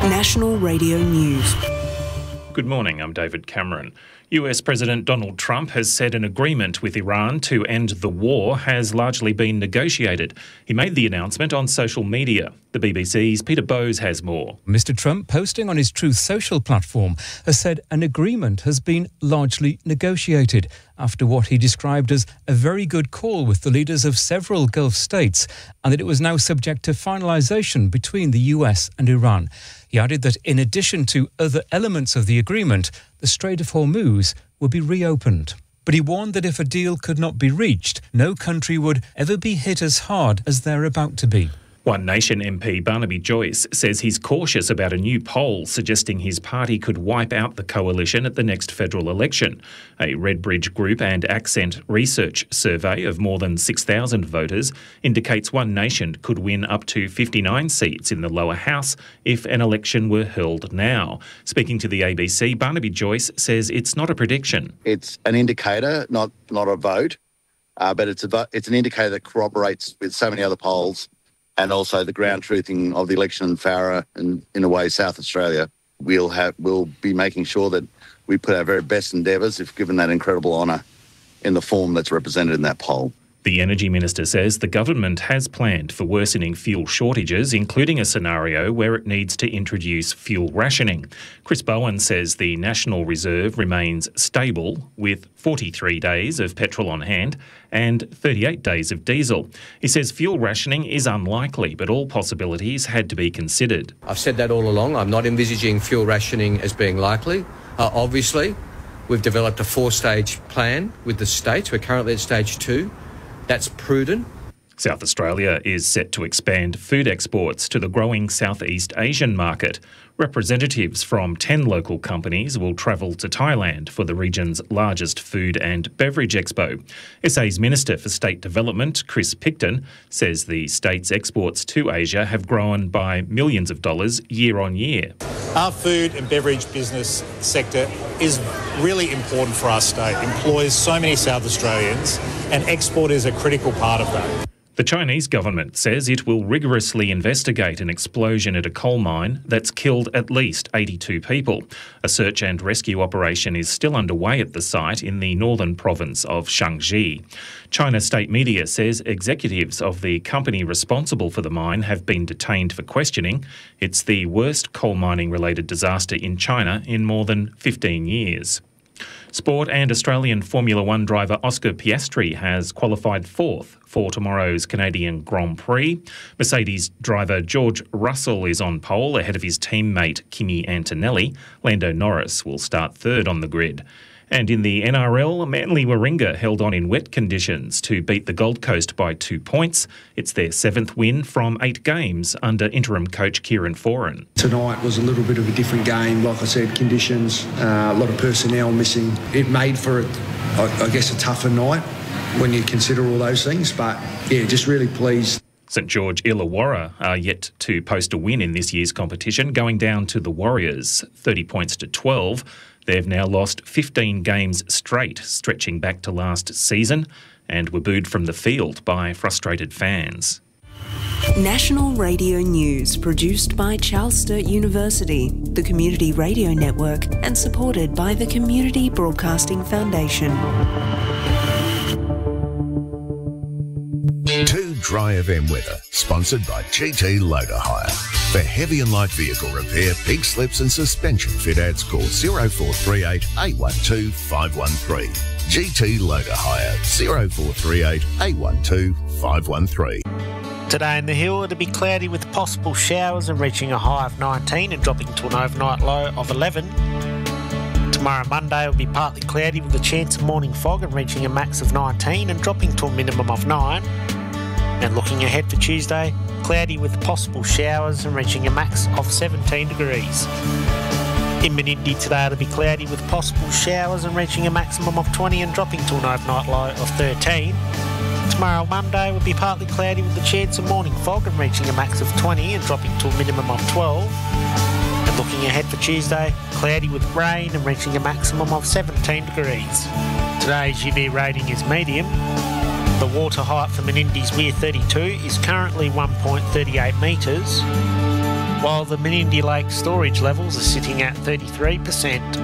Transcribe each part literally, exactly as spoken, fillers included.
National Radio News. Good morning, I'm David Cameron. U S President Donald Trump has said an agreement with Iran to end the war has largely been negotiated. He made the announcement on social media. The B B C's Peter Bowes has more. Mister Trump, posting on his Truth Social platform, has said an agreement has been largely negotiated after what he described as a very good call with the leaders of several Gulf states, and that it was now subject to finalisation between the U S and Iran. He added that in addition to other elements of the agreement, the Strait of Hormuz would be reopened. But he warned that if a deal could not be reached, no country would ever be hit as hard as they're about to be. One Nation M P Barnaby Joyce says he's cautious about a new poll suggesting his party could wipe out the coalition at the next federal election. A Redbridge Group and Accent Research survey of more than six thousand voters indicates One Nation could win up to fifty-nine seats in the lower house if an election were held now. Speaking to the A B C, Barnaby Joyce says it's not a prediction. It's an indicator, not not a vote, uh, but it's a it's an indicator that corroborates with so many other polls, and also the ground truthing of the election in Farah and, in a way, South Australia. We'll have we'll be making sure that we put our very best endeavours, if given that incredible honour, in the form that's represented in that poll. The Energy Minister says the government has planned for worsening fuel shortages, including a scenario where it needs to introduce fuel rationing. Chris Bowen says the National Reserve remains stable with forty-three days of petrol on hand and thirty-eight days of diesel. He says fuel rationing is unlikely, but all possibilities had to be considered. I've said that all along. I'm not envisaging fuel rationing as being likely. Uh, obviously, we've developed a four-stage plan with the states. We're currently at stage two. That's prudent. South Australia is set to expand food exports to the growing Southeast Asian market. Representatives from ten local companies will travel to Thailand for the region's largest food and beverage expo. S A's Minister for State Development, Chris Picton, says the state's exports to Asia have grown by millions of dollars year on year. Our food and beverage business sector is really important for our state, employs so many South Australians, and export is a critical part of that. The Chinese government says it will rigorously investigate an explosion at a coal mine that's killed at least eighty-two people. A search and rescue operation is still underway at the site in the northern province of Shaanxi. China state media says executives of the company responsible for the mine have been detained for questioning. It's the worst coal mining-related disaster in China in more than fifteen years. Sport and Australian Formula One driver Oscar Piastri has qualified fourth for tomorrow's Canadian Grand Prix. Mercedes driver George Russell is on pole ahead of his teammate Kimi Antonelli. Lando Norris will start third on the grid. And in the N R L, Manly Warringah held on in wet conditions to beat the Gold Coast by two points. It's their seventh win from eight games under interim coach Kieran Foran. Tonight was a little bit of a different game. Like I said, conditions, uh, a lot of personnel missing. It made for, a, I, I guess, a tougher night when you consider all those things. But, yeah, just really pleased. St George Illawarra are yet to post a win in this year's competition, going down to the Warriors, thirty points to twelve. They've now lost fifteen games straight, stretching back to last season, and were booed from the field by frustrated fans. National Radio News, produced by Charles Sturt University, the Community Radio Network, and supported by the Community Broadcasting Foundation. Two Dry F M weather, sponsored by G T Loader Hire. For heavy and light vehicle repair, pig slips and suspension fit outs, call zero four three eight, eight one two, five one three. G T Loader Hire, zero four three eight, eight one two, five one three. Today in the Hill, it'll be cloudy with possible showers and reaching a high of nineteen and dropping to an overnight low of eleven. Tomorrow, Monday, will be partly cloudy with a chance of morning fog and reaching a max of nineteen and dropping to a minimum of nine. And looking ahead for Tuesday, cloudy with possible showers and reaching a max of seventeen degrees. In Menindee today, it'll be cloudy with possible showers and reaching a maximum of twenty and dropping to an overnight low of thirteen. Tomorrow, Monday, will be partly cloudy with a chance of morning fog and reaching a max of twenty and dropping to a minimum of twelve. And looking ahead for Tuesday, cloudy with rain and reaching a maximum of seventeen degrees. Today's U V rating is medium. The water height for Menindee's Weir thirty-two is currently one point three eight metres, while the Menindee Lake storage levels are sitting at thirty-three percent.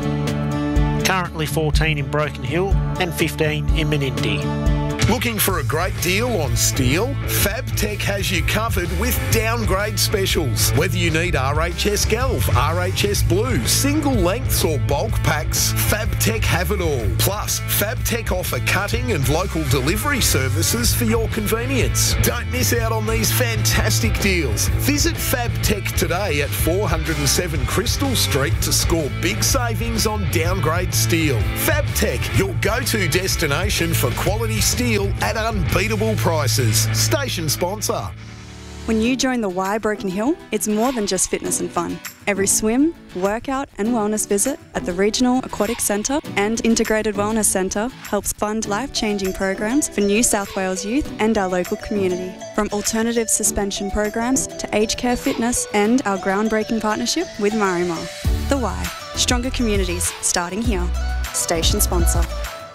Currently fourteen in Broken Hill and fifteen in Menindee. Looking for a great deal on steel? Fabtech has you covered with downgrade specials. Whether you need R H S Galv, R H S Blue, single lengths or bulk packs, Fabtech have it all. Plus, Fabtech offer cutting and local delivery services for your convenience. Don't miss out on these fantastic deals. Visit Fabtech today at four oh seven Crystal Street to score big savings on downgrade steel. Fabtech, your go-to destination for quality steel at unbeatable prices. Station sponsor. When you join the Y Broken Hill, it's more than just fitness and fun. Every swim, workout and wellness visit at the Regional Aquatic Centre and Integrated Wellness Centre helps fund life-changing programs for New South Wales youth and our local community. From alternative suspension programs to aged care fitness and our groundbreaking partnership with Marimar. The Y. Stronger communities starting here. Station sponsor.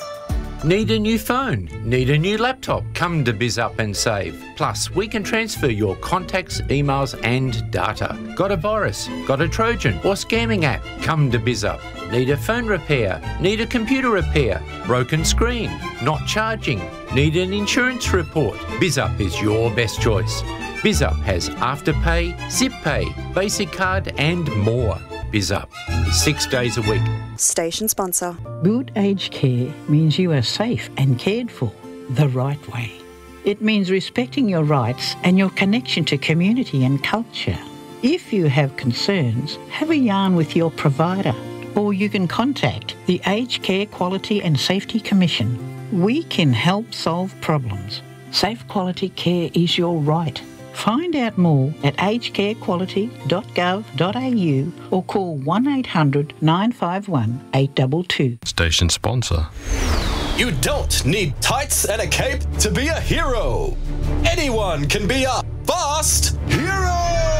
Need a new phone? Need a new laptop? Come to BizUp and save. Plus, we can transfer your contacts, emails and data. Got a virus? Got a Trojan or scamming app? Come to BizUp. Need a phone repair? Need a computer repair? Broken screen? Not charging? Need an insurance report? BizUp is your best choice. BizUp has Afterpay, ZipPay, Basic Card and more. BizUp, six days a week. Station sponsor. Good aged care means you are safe and cared for the right way. It means respecting your rights and your connection to community and culture. If you have concerns, have a yarn with your provider, or you can contact the Aged Care Quality and Safety Commission. We can help solve problems. Safe quality care is your right. Find out more at aged care quality dot gov dot a u or call one eight hundred nine five one eight two two. Station sponsor. You don't need tights and a cape to be a hero. Anyone can be a fast hero.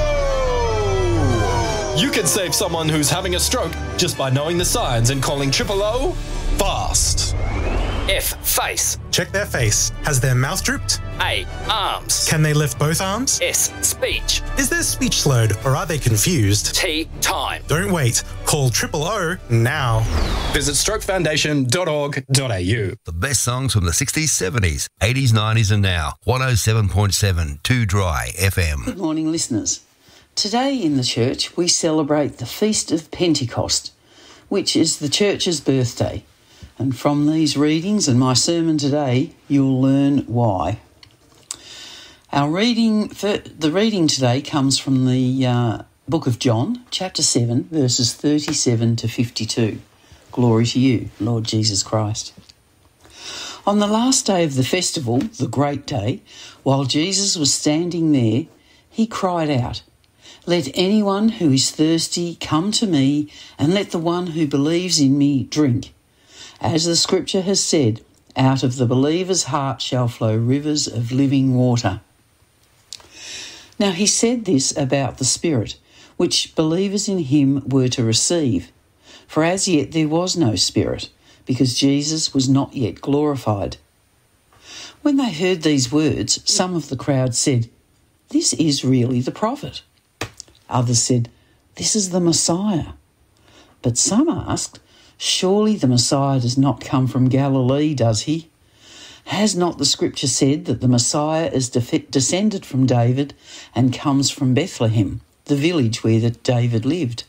You can save someone who's having a stroke just by knowing the signs and calling triple O fast. F. Face. Check their face. Has their mouth drooped? A. Arms. Can they lift both arms? S. Speech. Is their speech slurred or are they confused? T. Time. Don't wait. Call triple O now. Visit stroke foundation dot org dot a u. The best songs from the sixties, seventies, eighties, nineties and now. one oh seven point seven, Two Dry F M. Good morning, listeners. Today in the church we celebrate the Feast of Pentecost, which is the church's birthday. And from these readings and my sermon today, you'll learn why. Our reading, for, the reading today comes from the uh, book of John, chapter seven, verses thirty-seven to fifty-two. Glory to you, Lord Jesus Christ. On the last day of the festival, the great day, while Jesus was standing there, he cried out, "Let anyone who is thirsty come to me, and let the one who believes in me drink. As the scripture has said, out of the believer's heart shall flow rivers of living water." Now he said this about the Spirit, which believers in him were to receive. For as yet there was no Spirit, because Jesus was not yet glorified. When they heard these words, some of the crowd said, "This is really the prophet." Others said, "This is the Messiah." But some asked, "Surely the Messiah does not come from Galilee, does he? Has not the scripture said that the Messiah is de- descended from David and comes from Bethlehem, the village where that David lived?"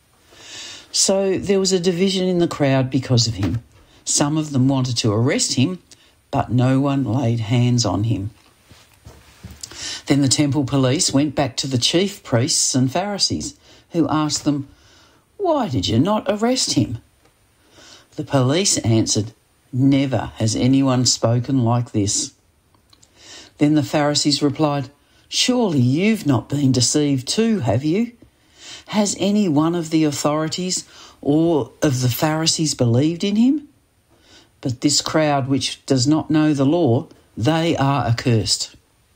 So there was a division in the crowd because of him. Some of them wanted to arrest him, but no one laid hands on him. Then the temple police went back to the chief priests and Pharisees, who asked them, "Why did you not arrest him?" The police answered, "Never has anyone spoken like this." Then the Pharisees replied, "Surely you've not been deceived too, have you? Has any one of the authorities or of the Pharisees believed in him? But this crowd which does not know the law, they are accursed."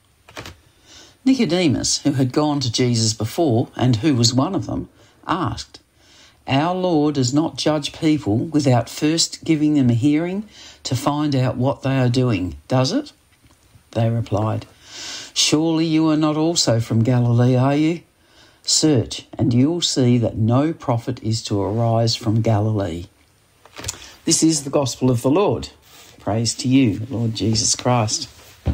Nicodemus, who had gone to Jesus before and who was one of them, asked, "Our law does not judge people without first giving them a hearing to find out what they are doing, does it?" They replied, "Surely you are not also from Galilee, are you? Search, and you'll see that no prophet is to arise from Galilee. This is the gospel of the Lord. Praise to you, Lord Jesus Christ.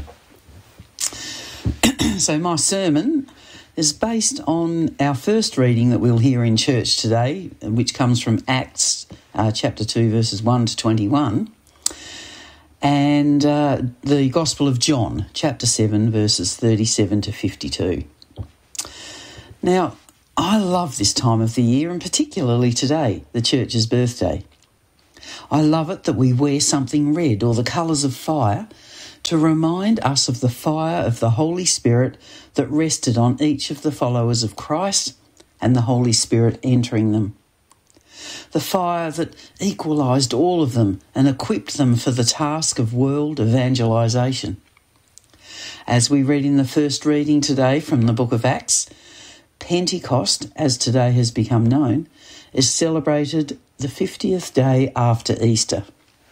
So my sermon is based on our first reading that we'll hear in church today, which comes from Acts uh, chapter two, verses one to twenty-one, and uh, the Gospel of John, chapter seven, verses thirty-seven to fifty-two. Now, I love this time of the year, and particularly today, the church's birthday. I love it that we wear something red or the colours of fire to remind us of the fire of the Holy Spirit that rested on each of the followers of Christ and the Holy Spirit entering them. The fire that equalised all of them and equipped them for the task of world evangelisation. As we read in the first reading today from the book of Acts, Pentecost, as today has become known, is celebrated the fiftieth day after Easter.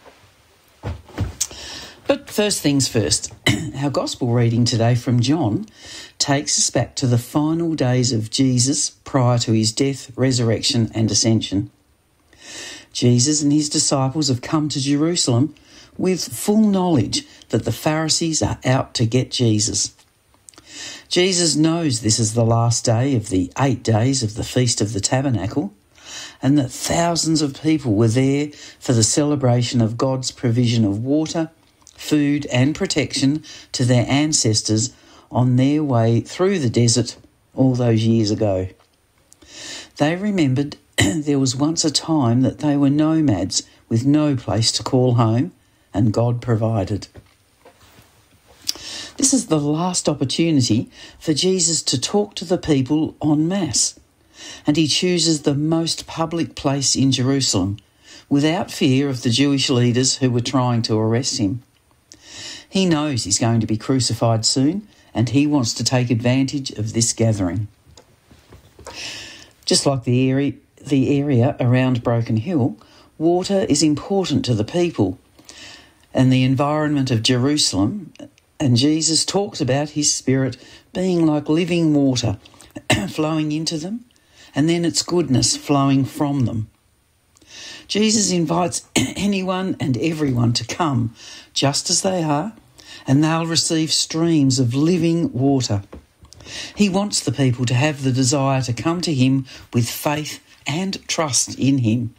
But first things first, our gospel reading today from John takes us back to the final days of Jesus prior to his death, resurrection and ascension. Jesus and his disciples have come to Jerusalem with full knowledge that the Pharisees are out to get Jesus. Jesus knows this is the last day of the eight days of the Feast of the Tabernacle, and that thousands of people were there for the celebration of God's provision of water, food and protection to their ancestors on their way through the desert all those years ago. They remembered there was once a time that they were nomads with no place to call home, and God provided. This is the last opportunity for Jesus to talk to the people en masse, and he chooses the most public place in Jerusalem, without fear of the Jewish leaders who were trying to arrest him. He knows he's going to be crucified soon, and he wants to take advantage of this gathering. Just like the area, the area around Broken Hill, water is important to the people and the environment of Jerusalem, and Jesus talks about his Spirit being like living water flowing into them, and then its goodness flowing from them. Jesus invites anyone and everyone to come just as they are, and they'll receive streams of living water. He wants the people to have the desire to come to him with faith and trust in him.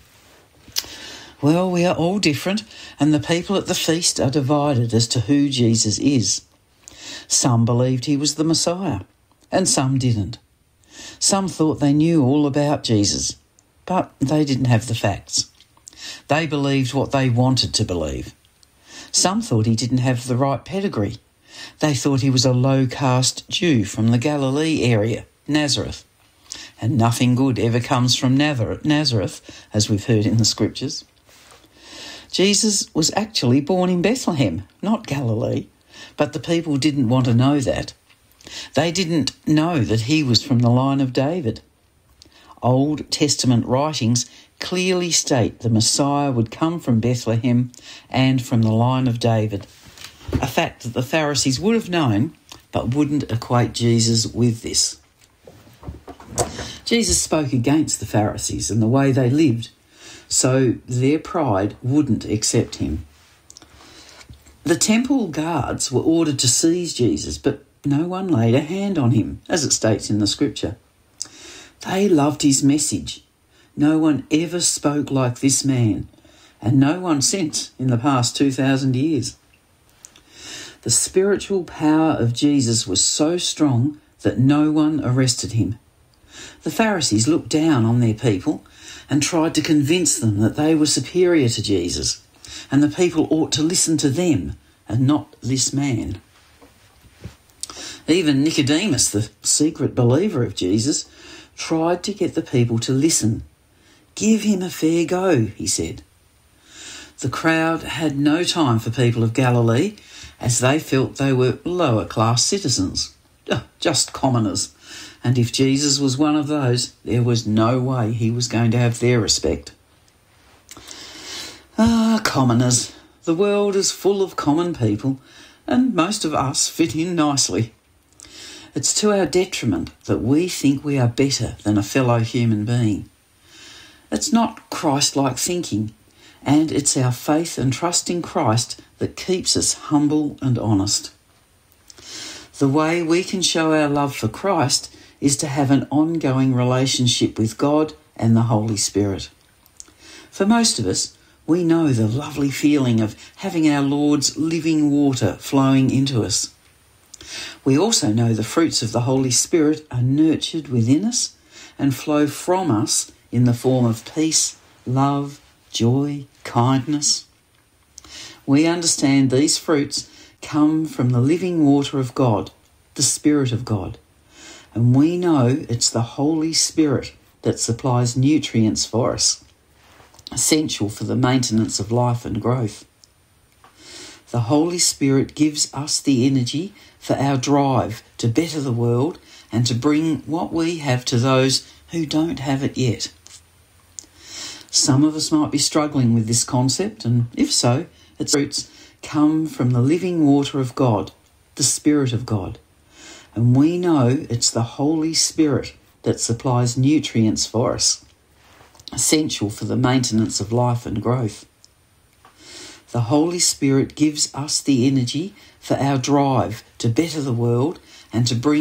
Well, we are all different, and the people at the feast are divided as to who Jesus is. Some believed he was the Messiah, and some didn't. Some thought they knew all about Jesus, but they didn't have the facts. They believed what they wanted to believe. Some thought he didn't have the right pedigree. They thought he was a low-caste Jew from the Galilee area, Nazareth. And nothing good ever comes from Nazareth, as we've heard in the scriptures. Jesus was actually born in Bethlehem, not Galilee, but the people didn't want to know that. They didn't know that he was from the line of David. Old Testament writings clearly state the Messiah would come from Bethlehem and from the line of David, a fact that the Pharisees would have known but wouldn't equate Jesus with this. Jesus spoke against the Pharisees and the way they lived, so their pride wouldn't accept him. The temple guards were ordered to seize Jesus, but no one laid a hand on him, as it states in the scripture. They loved his message. No one ever spoke like this man, and no one since in the past two thousand years. The spiritual power of Jesus was so strong that no one arrested him. The Pharisees looked down on their people and tried to convince them that they were superior to Jesus, and the people ought to listen to them and not this man. Even Nicodemus, the secret believer of Jesus, tried to get the people to listen. "Give him a fair go," he said. The crowd had no time for people of Galilee, as they felt they were lower-class citizens, just commoners, and if Jesus was one of those, there was no way he was going to have their respect. Ah, commoners. The world is full of common people, and most of us fit in nicely. It's to our detriment that we think we are better than a fellow human being. It's not Christ-like thinking, and it's our faith and trust in Christ that keeps us humble and honest. The way we can show our love for Christ is to have an ongoing relationship with God and the Holy Spirit. For most of us, we know the lovely feeling of having our Lord's living water flowing into us. We also know the fruits of the Holy Spirit are nurtured within us and flow from us in the form of peace, love, joy, kindness. We understand these fruits come from the living water of God, the Spirit of God, and we know it's the Holy Spirit that supplies nutrients for us, essential for the maintenance of life and growth. The Holy Spirit gives us the energy for our drive to better the world and to bring what we have to those who don't have it yet. Some of us might be struggling with this concept, and if so, its roots come from the living water of God, the Spirit of God, and we know it's the Holy Spirit that supplies nutrients for us, essential for the maintenance of life and growth. The Holy Spirit gives us the energy for our drive to better the world and to bring